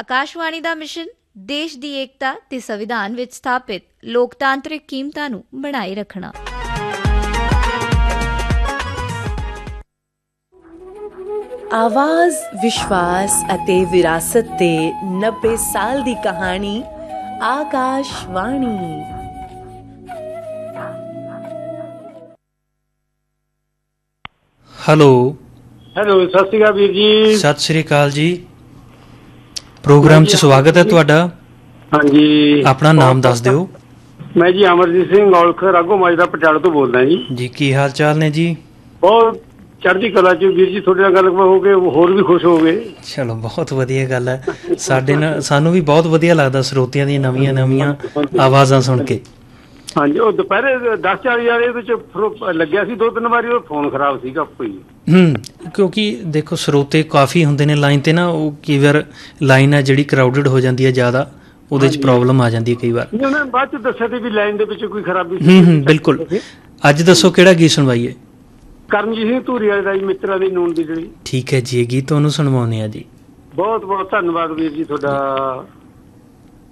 ਆਕਾਸ਼ਵਾਣੀ ਦਾ mission ਦੇਸ਼ ਦੀ ਏਕਤਾ ਤੇ ਸੰਵਿਧਾਨ ਵਿੱਚ ਸਥਾਪਿਤ ਲੋਕਤਾਂਤਰਿਕ ਕੀਮਤਾਂ ਨੂੰ ਬਣਾਏ ਰੱਖਣਾ। ਆਵਾਜ਼, ਵਿਸ਼ਵਾਸ ਅਤੇ ਵਿਰਾਸਤ ਦੇ 90 ਸਾਲ ਦੀ ਕਹਾਣੀ ਆਕਾਸ਼ਵਾਣੀ। ਹੈਲੋ ਸਤਿ ਸ਼੍ਰੀ ਅਕਾਲ ਵੀਰ ਜੀ। ਸਤਿ ਸ਼੍ਰੀ ਅਕਾਲ ਜੀ। ਪ੍ਰੋਗਰਾਮ 'ਚ ਸਵਾਗਤ ਹੈ ਤੁਹਾਡਾ। ਹਾਂਜੀ, ਆਪਣਾ ਨਾਮ ਦੱਸ ਦਿਓ। ਮੈਂ ਜੀ ਅਮਰਜੀਤ ਸਿੰਘ ਔਲਖ ਰਾਘੋ ਮਾਜਰਾ ਪਟਿਆਲਾ ਤੋਂ ਬੋਲਦਾ ਜੀ। ਕੀ ਹਾਲ ਚਾਲ ਨੇ ਜੀ? ਬਹੁਤ ਚੜ੍ਹਦੀ ਕਲਾ ਚ ਵੀਰ ਜੀ, ਤੁਹਾਡੇ ਨਾਲ ਗੱਲ ਹੋ ਗਏ ਹੋਰ ਵੀ ਖੁਸ਼ ਹੋ ਗਏ। ਚਲੋ ਬਹੁਤ ਵਧੀਆ ਗੱਲ ਹੈ। ਸਾਨੂੰ ਵੀ ਬਹੁਤ ਵਧੀਆ ਲੱਗਦਾ ਸਰੋਤਿਆਂ ਦੀਆਂ ਨਵੀਆਂ ਆਵਾਜ਼ਾਂ ਸੁਣ ਕੇ। ਹਾਂਜੀ, ਉਹ ਦੁਪਹਿਰੇ 10:40 ਵਾਲੇ ਵਿੱਚ ਲੱਗਿਆ ਸੀ 2-3 ਵਾਰੀ, ਉਹ ਫੋਨ ਖਰਾਬ ਸੀਗਾ ਕੋਈ। ਕਿਉਂਕਿ ਦੇਖੋ ਸਰੋਤੇ ਕਾਫੀ ਹੁੰਦੇ ਨੇ ਲਾਈਨ ਤੇ ਨਾ, ਉਹ ਕਈ ਵਾਰ ਲਾਈਨ ਹੈ ਜਿਹੜੀ ਕਰਾਊਡਡ ਹੋ ਜਾਂਦੀ ਹੈ ਜ਼ਿਆਦਾ, ਉਹਦੇ 'ਚ ਪ੍ਰੋਬਲਮ ਆ ਜਾਂਦੀ ਹੈ ਕਈ ਵਾਰ। ਉਹਨਾਂ ਬਾਅਦ 'ਚ ਦੱਸਿਆ ਤੇ ਵੀ ਲਾਈਨ ਦੇ ਵਿੱਚ ਕੋਈ ਖਰਾਬੀ ਬਿਲਕੁਲ। ਅੱਜ ਦੱਸੋ ਕਿਹੜਾ ਗੀਤ ਸੁਣਵਾਈਏ? ਕਰਮਜੀਤ ਸਿੰਘ ਧੂਰੀ ਵਾਲੇ ਦਾ ਜੀ, ਮਿੱਤਰਾਂ ਦੀ ਨੂਨ ਦੀ ਜਿਹੜੀ। ਠੀਕ ਹੈ ਜੀ, ਇਹ ਗੀਤ ਤੁਹਾਨੂੰ ਸੁਣਵਾਉਂਦੇ ਆ ਜੀ। ਬਹੁਤ ਬਹੁਤ ਧੰਨਵਾਦ ਵੀਰ ਜੀ ਤੁਹਾਡਾ।